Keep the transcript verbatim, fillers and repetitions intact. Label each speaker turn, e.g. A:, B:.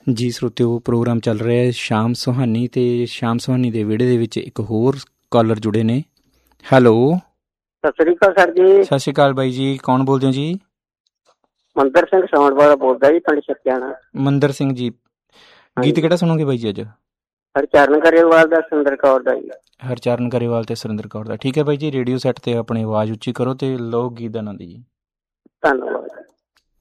A: ਜੀ ਸਰੋਤਿਓ, ਪ੍ਰੋਗਰਾਮ ਚੱਲ ਰਿਹਾ ਹੈ ਸ਼ਾਮ ਸੁਹਾਨੀ, ਅਤੇ ਸ਼ਾਮ ਸੁਹਾਨੀ ਦੇ ਵਿਹੜੇ ਦੇ ਵਿੱਚ ਇੱਕ ਹੋਰ ਕਾਲਰ ਜੁੜੇ ਨੇ। ਹੈਲੋ,
B: ਸਤਿ ਸ੍ਰੀ ਅਕਾਲ ਸਰ ਜੀ।
A: ਸਤਿ ਸ਼੍ਰੀ ਅਕਾਲ ਬਾਈ ਜੀ, ਕੌਣ ਬੋਲਦੇ ਹੋ ਜੀ?
B: ਮੰਦਰ ਸਿੰਘ ਸੌਂਡ ਵਾਲਾ ਬੋਲਦਾ ਜੀ, ਪਿੰਡ ਛੱਕਿਆਣਾ।
A: ਮੰਦਰ ਸਿੰਘ ਜੀ, ਗੀਤ ਕਿਹੜਾ ਸੁਣੋਗੇ ਬਾਈ ਜੀ ਅੱਜ?
B: ਹਰਚਰਨ ਗਰੇਵਾਲ ਦਾ, ਸੁਰਿੰਦਰ ਕੌਰ ਦਾ ਜੀ।
A: ਹਰਚਰਨ ਗਰੇਵਾਲ ਤੇ ਸੁਰਿੰਦਰ ਕੌਰ ਦਾ। ਠੀਕ ਹੈ ਬਾਈ ਜੀ, ਰੇਡੀਓ ਸੈੱਟ ਤੇ ਆਪਣੀ ਆਵਾਜ਼ ਉੱਚੀ ਕਰੋ ਤੇ ਲਓ ਗੀਤ ਦਾ ਆਨੰਦ ਜੀ।
B: ਧੰਨਵਾਦ।